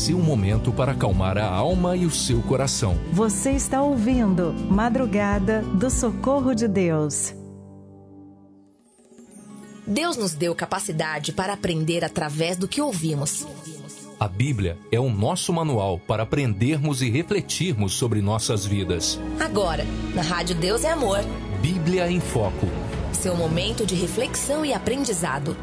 seu momento para acalmar a alma e o seu coração. Você está ouvindo Madrugada do Socorro de Deus. Deus nos deu capacidade para aprender através do que ouvimos. A Bíblia é o nosso manual para aprendermos e refletirmos sobre nossas vidas. Agora, na Rádio Deus é Amor. Bíblia em Foco. Seu momento de reflexão e aprendizado.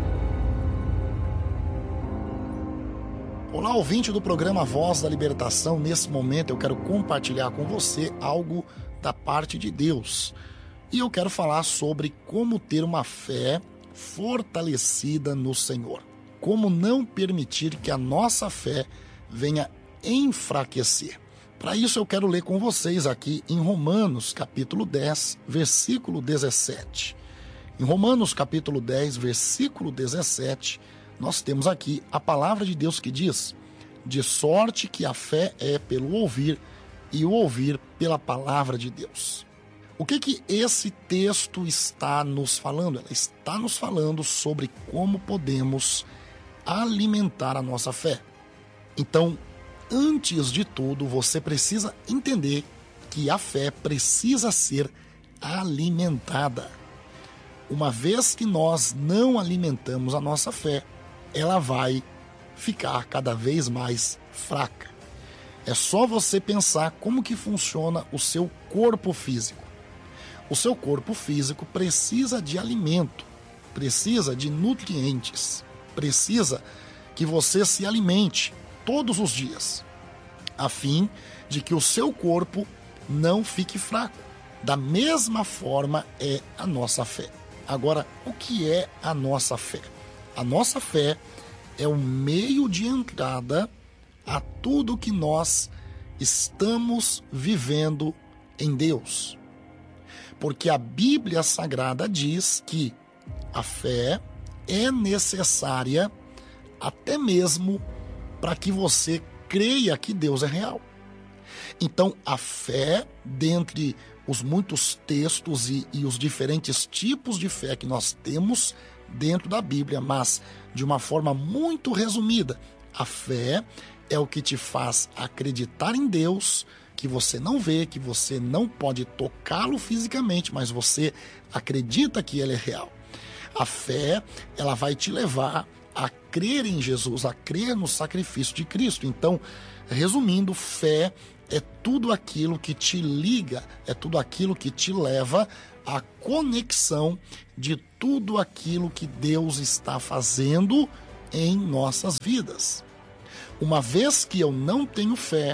Olá, ouvinte do programa Voz da Libertação. Nesse momento eu quero compartilhar com você algo da parte de Deus. E eu quero falar sobre como ter uma fé fortalecida no Senhor. Como não permitir que a nossa fé venha enfraquecer. Para isso eu quero ler com vocês aqui em Romanos capítulo 10, versículo 17. Em Romanos capítulo 10, versículo 17, nós temos aqui a palavra de Deus que diz: de sorte que a fé é pelo ouvir e o ouvir pela palavra de Deus. O que esse texto está nos falando? Ela está nos falando sobre como podemos alimentar a nossa fé. Então, antes de tudo, você precisa entender que a fé precisa ser alimentada. Uma vez que nós não alimentamos a nossa fé, ela vai ficar cada vez mais fraca. É só você pensar como que funciona o seu corpo físico. O seu corpo físico precisa de alimento, precisa de nutrientes, precisa que você se alimente todos os dias, a fim de que o seu corpo não fique fraco. Da mesma forma é a nossa fé. Agora, o que é a nossa fé? A nossa fé é o meio de entrada a tudo que nós estamos vivendo em Deus. Porque a Bíblia Sagrada diz que a fé é necessária até mesmo para que você creia que Deus é real. Então, a fé, dentre os muitos textos e os diferentes tipos de fé que nós temos dentro da Bíblia, mas de uma forma muito resumida, a fé é o que te faz acreditar em Deus, que você não vê, que você não pode tocá-lo fisicamente, mas você acredita que ele é real. A fé, ela vai te levar a crer em Jesus, a crer no sacrifício de Cristo. Então, resumindo, fé é tudo aquilo que te liga, é tudo aquilo que te leva à conexão de tudo aquilo que Deus está fazendo em nossas vidas. Uma vez que eu não tenho fé,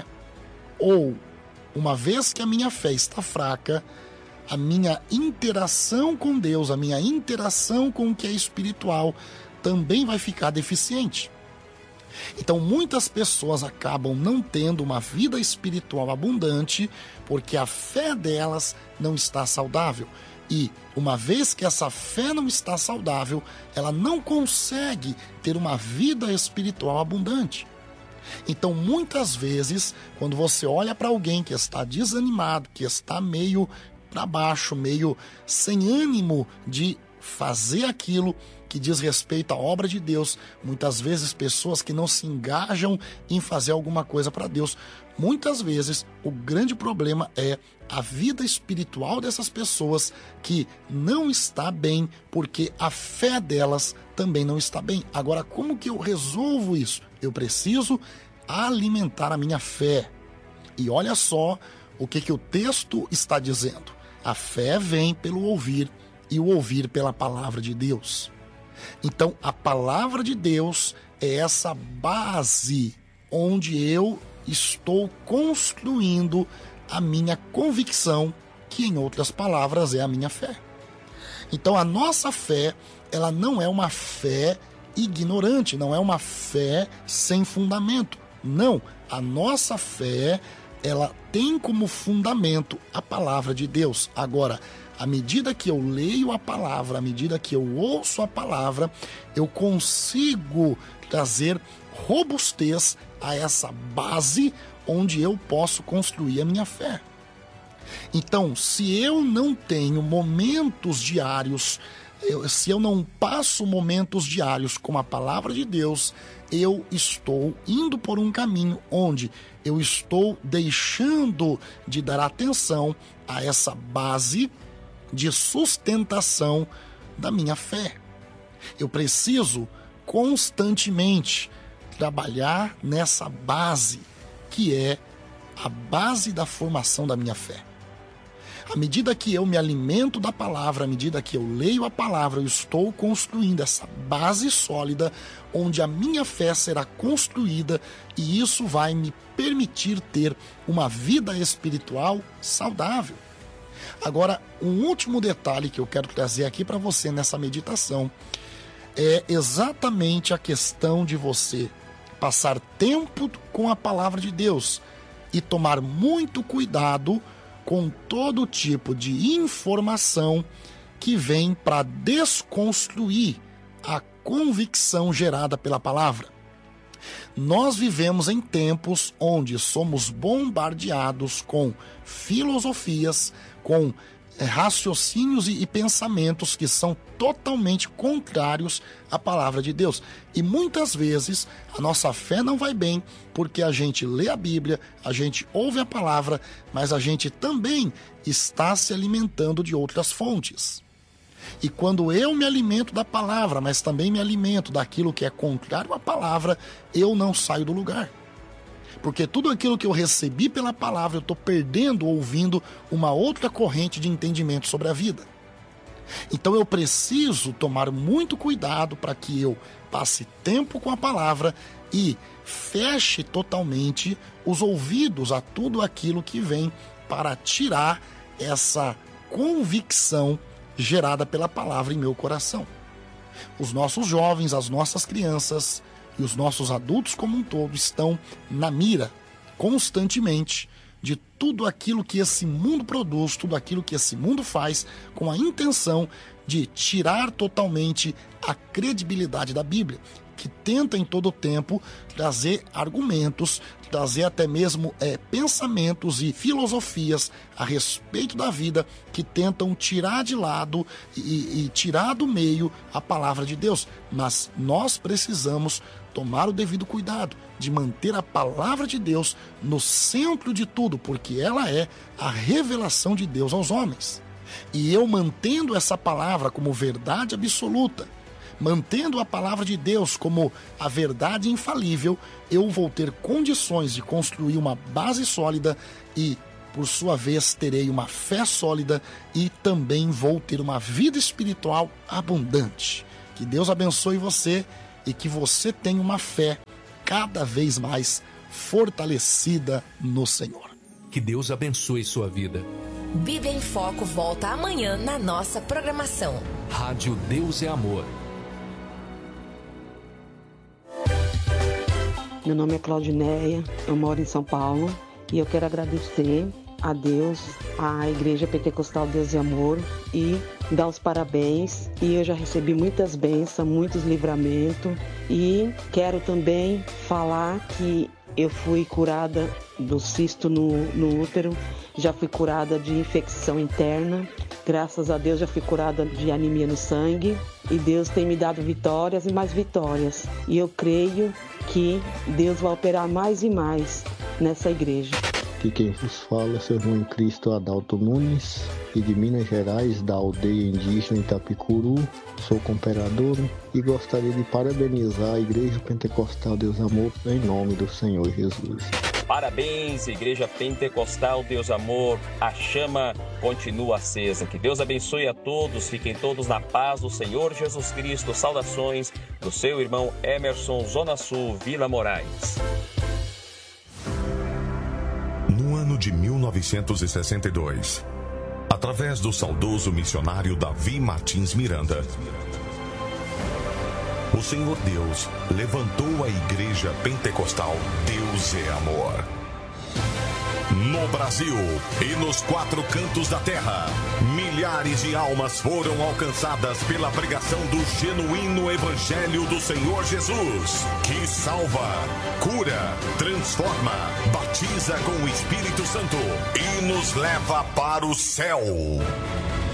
ou uma vez que a minha fé está fraca, a minha interação com Deus, a minha interação com o que é espiritual também vai ficar deficiente. Então muitas pessoas acabam não tendo uma vida espiritual abundante porque a fé delas não está saudável. E uma vez que essa fé não está saudável, ela não consegue ter uma vida espiritual abundante. Então muitas vezes, quando você olha para alguém que está desanimado, que está meio para baixo, meio sem ânimo de fazer aquilo que diz respeito à obra de Deus, muitas vezes pessoas que não se engajam em fazer alguma coisa para Deus, muitas vezes o grande problema é a vida espiritual dessas pessoas que não está bem porque a fé delas também não está bem. Agora, como que eu resolvo isso? Eu preciso alimentar a minha fé. E olha só o que o texto está dizendo. A fé vem pelo ouvir e o ouvir pela palavra de Deus. Então, a palavra de Deus é essa base onde eu estou construindo a minha convicção, que em outras palavras é a minha fé. Então, a nossa fé, ela não é uma fé ignorante, não é uma fé sem fundamento. Não, a nossa fé, ela tem como fundamento a palavra de Deus. Agora, à medida que eu leio a palavra, à medida que eu ouço a palavra, eu consigo trazer robustez a essa base onde eu posso construir a minha fé. Então, se eu não tenho momentos diários Se eu não passo momentos diários com a palavra de Deus, eu estou indo por um caminho onde eu estou deixando de dar atenção a essa base de sustentação da minha fé. Eu preciso constantemente trabalhar nessa base, que é a base da formação da minha fé. À medida que eu me alimento da palavra, à medida que eu leio a palavra, eu estou construindo essa base sólida onde a minha fé será construída, e isso vai me permitir ter uma vida espiritual saudável. Agora, um último detalhe que eu quero trazer aqui para você nessa meditação é exatamente a questão de você passar tempo com a palavra de Deus e tomar muito cuidado com todo tipo de informação que vem para desconstruir a convicção gerada pela palavra. Nós vivemos em tempos onde somos bombardeados com filosofias, com raciocínios e pensamentos que são totalmente contrários à palavra de Deus. E muitas vezes a nossa fé não vai bem porque a gente lê a Bíblia, a gente ouve a palavra, mas a gente também está se alimentando de outras fontes. E quando eu me alimento da palavra, mas também me alimento daquilo que é contrário à palavra, eu não saio do lugar. Porque tudo aquilo que eu recebi pela palavra, eu estou perdendo ouvindo uma outra corrente de entendimento sobre a vida. Então eu preciso tomar muito cuidado para que eu passe tempo com a palavra e feche totalmente os ouvidos a tudo aquilo que vem para tirar essa convicção gerada pela palavra em meu coração. Os nossos jovens, as nossas crianças e os nossos adultos como um todo estão na mira constantemente de tudo aquilo que esse mundo produz, tudo aquilo que esse mundo faz, com a intenção de tirar totalmente a credibilidade da Bíblia, que tenta em todo o tempo trazer argumentos, trazer até mesmo pensamentos e filosofias a respeito da vida que tentam tirar de lado e tirar do meio a palavra de Deus. Mas nós precisamos tomar o devido cuidado de manter a palavra de Deus no centro de tudo, porque ela é a revelação de Deus aos homens. E eu mantendo essa palavra como verdade absoluta, mantendo a palavra de Deus como a verdade infalível, eu vou ter condições de construir uma base sólida e, por sua vez, terei uma fé sólida e também vou ter uma vida espiritual abundante. Que Deus abençoe você e que você tenha uma fé cada vez mais fortalecida no Senhor. Que Deus abençoe sua vida. Bíblia em Foco volta amanhã na nossa programação. Rádio Deus é Amor. Meu nome é Claudineia, eu moro em São Paulo e eu quero agradecer a Deus, à Igreja Pentecostal Deus e Amor e dar os parabéns. E eu já recebi muitas bênçãos, muitos livramentos e quero também falar que eu fui curada do cisto no útero, já fui curada de infecção interna, graças a Deus já fui curada de anemia no sangue e Deus tem me dado vitórias e mais vitórias. E eu creio que Deus vai operar mais e mais nessa igreja. Aqui quem vos fala é seu irmão em Cristo Adalto Nunes, e de Minas Gerais, da aldeia indígena Itapicuru. Sou cooperador e gostaria de parabenizar a Igreja Pentecostal Deus Amor em nome do Senhor Jesus. Parabéns, Igreja Pentecostal Deus Amor, a chama continua acesa. Que Deus abençoe a todos, fiquem todos na paz do Senhor Jesus Cristo. Saudações do seu irmão Emerson, Zona Sul, Vila Moraes. No ano de 1962, através do saudoso missionário Davi Martins Miranda, o Senhor Deus levantou a Igreja Pentecostal Deus é Amor. No Brasil e nos 4 cantos da terra, milhares de almas foram alcançadas pela pregação do genuíno Evangelho do Senhor Jesus, que salva, cura, transforma, batiza com o Espírito Santo e nos leva para o céu.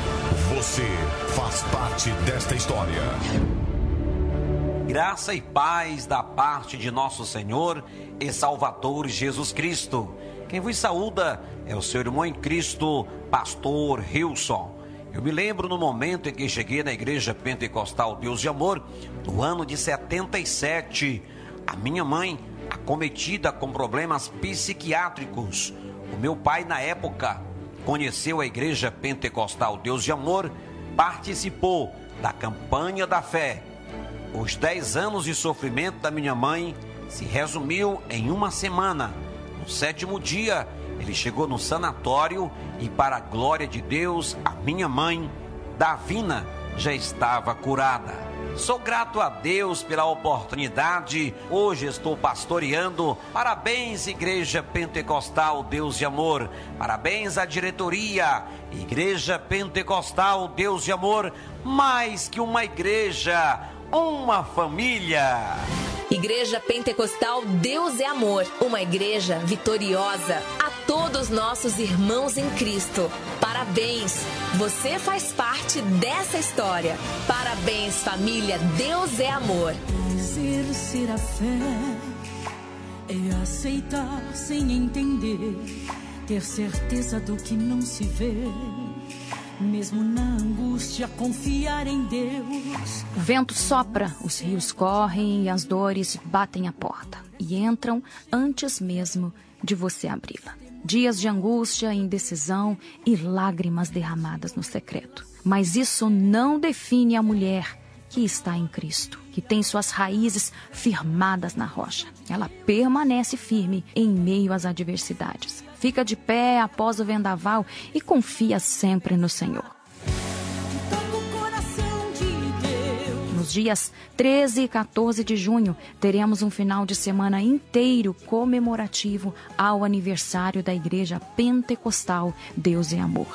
Você faz parte desta história. Graça e paz da parte de nosso Senhor e Salvador Jesus Cristo. Quem vos saúda é o seu irmão em Cristo, pastor Hilson. Eu me lembro no momento em que cheguei na Igreja Pentecostal Deus de Amor, no ano de 77. A minha mãe, acometida com problemas psiquiátricos. O meu pai, na época, conheceu a Igreja Pentecostal Deus de Amor, participou da campanha da fé. Os 10 anos de sofrimento da minha mãe se resumiu em uma semana. No 7º dia, ele chegou no sanatório e, para a glória de Deus, a minha mãe, Davina, já estava curada. Sou grato a Deus pela oportunidade. Hoje estou pastoreando. Parabéns, Igreja Pentecostal Deus de Amor. Parabéns à diretoria. Igreja Pentecostal Deus de Amor, mais que uma igreja, uma família. Igreja Pentecostal Deus é Amor, uma igreja vitoriosa. A todos nossos irmãos em Cristo, parabéns! Você faz parte dessa história. Parabéns, família, Deus é Amor. Exercer a fé é aceitar sem entender, ter certeza do que não se vê. Mesmo na angústia, confiar em Deus. O vento sopra, os rios correm e as dores batem a porta e entram antes mesmo de você abri-la. Dias de angústia, indecisão e lágrimas derramadas no secreto. Mas isso não define a mulher que está em Cristo, que tem suas raízes firmadas na rocha. Ela permanece firme em meio às adversidades. Fica de pé após o vendaval e confia sempre no Senhor. Nos dias 13 e 14 de junho, teremos um final de semana inteiro comemorativo ao aniversário da Igreja Pentecostal Deus é Amor.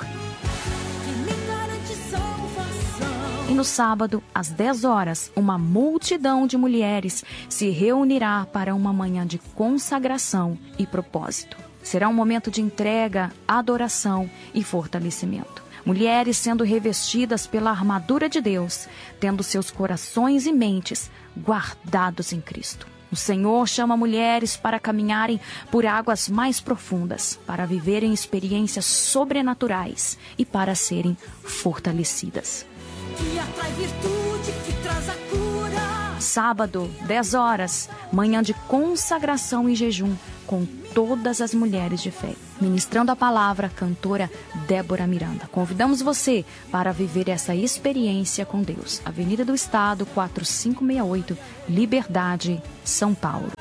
E no sábado, às 10 horas, uma multidão de mulheres se reunirá para uma manhã de consagração e propósito. Será um momento de entrega, adoração e fortalecimento. Mulheres sendo revestidas pela armadura de Deus, tendo seus corações e mentes guardados em Cristo. O Senhor chama mulheres para caminharem por águas mais profundas, para viverem experiências sobrenaturais e para serem fortalecidas. Que atrai virtude, que traz a cura. Sábado, 10 horas, manhã de consagração e jejum com todas as mulheres de fé. Ministrando a palavra, cantora Débora Miranda. Convidamos você para viver essa experiência com Deus. Avenida do Estado, 4568, Liberdade, São Paulo.